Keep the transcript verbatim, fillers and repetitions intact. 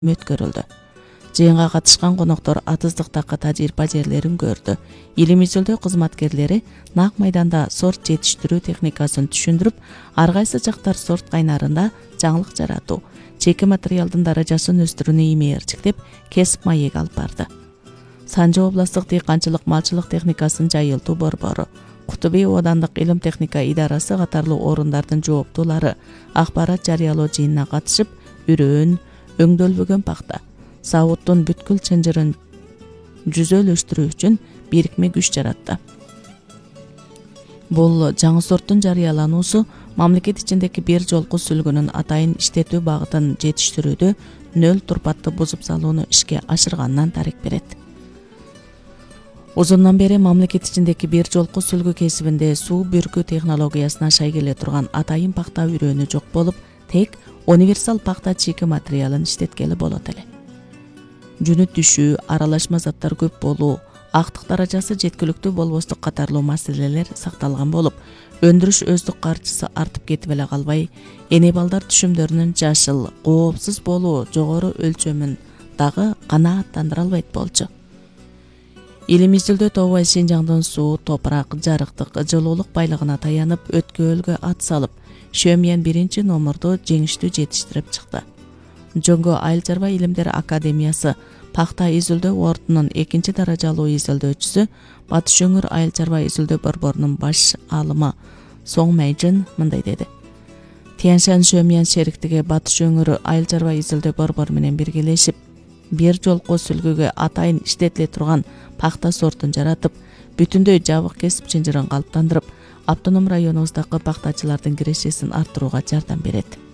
өткөрүлдү. Жыйынга катышкан коноктор атыздыктагы тажрыйба жерлерин көрдү. Илим изилдөө кызматкерлери нак майданда сорт жетиштирүү техникасын түшүндүрүп, ар кайсы жактар сорт кайнарында жаңылык жаратуу, чеки материалдын даражасын өстүрүүнү имээрчиктеп, кесип маегге алып барды. Санжы областтык дыйканчылык малчылык техникасын жайылтуу борбору, Куту Бей оодандык илим техника идарасы катарлуу орундардын жооптуулары акпарат жарыялоо жыйынына катышып, үрөөн, өңдөлбөгөн пахта, сабуттун бүткүл чынжырын жүзөлөштүрүү үчүн бирикме күч жаратты. Бул жаңы сорттун жарыялануусу мамлекет ичиндеги бир жолку сүлгүнүн атайын иштетүү багытын жетиштирүүдө нөл турпатты бузуп салууну ишке ашырганынан дарек берет. Узундан бери мамлекет ичиндеги бир жолку сүлгү кесибинде суу бүркүү технологиясына шай келе турган атайын пахта үрөөнү жок болуп, тек универсал пахта чеки материалын иштеткели болот эле. Жүнүт түшүү, аралашма заттар көп болуу, актык даражасы жеткиликтүү болбостук катарлуу маселелер сакталган болуп, өндүрүш өздүк каржысы артып кетип эле калбай, эне балдар түшүмдөрүнүн жашыл, коопсуз болуу жогору өлчөмүн дагы канааттандыра албайт болчу. Илим изилдөө тобу Синжаңдын суу, топурак, жарыктык, жылуулук байлыгына таянып, өткөөлгө ат салып, Шөмиян биринчи номурду жеңиштүү жетиштирип чыкты. Жоңго Айыл чарба илимдер академиясы пахта изилдөө ордунун экинчи даражалуу изилдөөчүсү, Батыш өңүр айыл чарба изилдөө борборунун баш алымы Соң Майжын мындай деди. Тяньшань Шөмиян шериктиги Батыш өңүр айыл чарба изилдөө борбору менен биргелешип, бир жолку сүлгүгө атайын иштетиле турган пахта сортун жаратып, бүтүндөй жабык кесип чынжырын калыптандырып, автоном районубуздагы пахтачылардын кирешесин арттырууга жардам берет.